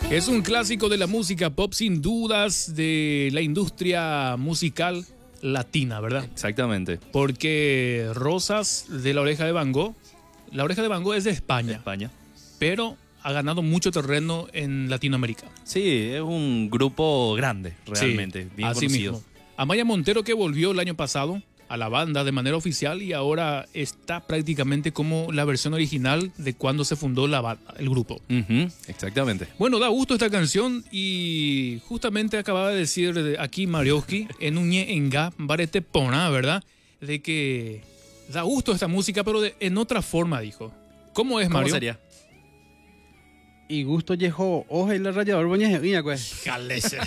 Es un clásico de la música pop, sin dudas, de la industria musical latina, ¿verdad? Exactamente. Porque Rosas de La Oreja de Van Gogh, La Oreja de Van Gogh es de España, España. pero ha ganado mucho terreno en Latinoamérica. Sí, es un grupo grande, realmente, Sí, bien así conocido. mismo. Amaya Montero, que volvió el año pasado a la banda de manera oficial y ahora está prácticamente como la versión original de cuando se fundó el grupo. Exactamente. Bueno, da gusto esta canción y justamente acababa de decir aquí Marioski en un enga barete pona, ¿verdad? De que da gusto esta música, pero en otra forma, dijo. ¿Cómo es, ¿Cómo Mario? sería? Y gusto yejo oje el rallador boñez pues. Jalese.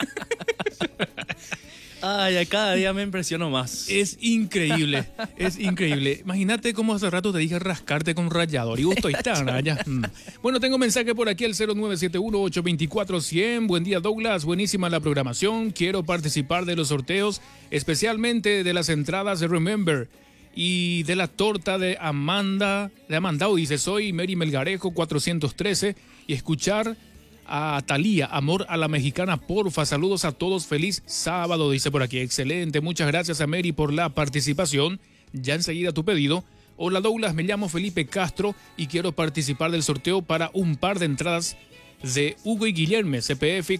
Ay, cada día me impresiono más. Es increíble, es increíble. Imagínate cómo hace rato te dije rascarte con rallador. Y gusto y tan ya. Bueno, tengo mensaje por aquí al 0971-824-100. Buen día, Douglas. Buenísima la programación. Quiero participar de los sorteos, especialmente de las entradas de Remember y de la torta de Amanda. Dice, soy Mary Melgarejo 413 y escuchar a Thalía, Amor a la Mexicana, porfa. Saludos a todos, feliz sábado, dice por aquí. Excelente, muchas gracias a Mary por la participación. Ya enseguida tu pedido. Hola Douglas, me llamo Felipe Castro y quiero participar del sorteo para un par de entradas de Hugo y Guillermo, CPF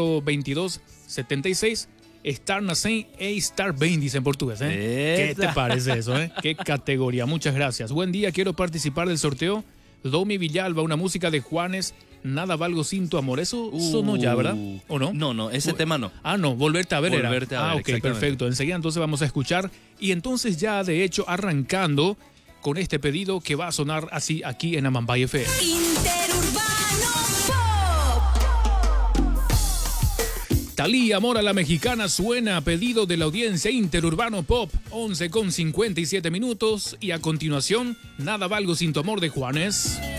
42276, Star Nacen e Star Bain, dice en portugués. ¿Qué te parece eso? ¿Qué categoría? Muchas gracias. Buen día, quiero participar del sorteo. Domi Villalba, una música de Juanes, Nada valgo sin tu amor. Eso sonó ya, ¿verdad? ¿O no? No, ese tema no. Ah, no, Volverte a ver era. Volverte a ver, ok, perfecto. Enseguida entonces vamos a escuchar. Y entonces ya de hecho arrancando con este pedido que va a sonar así aquí en Amambay FM. Interurbano Pop. Thalía, Amor a la Mexicana, suena a pedido de la audiencia Interurbano Pop, 11:57 minutos. Y a continuación, Nada valgo sin tu amor de Juanes.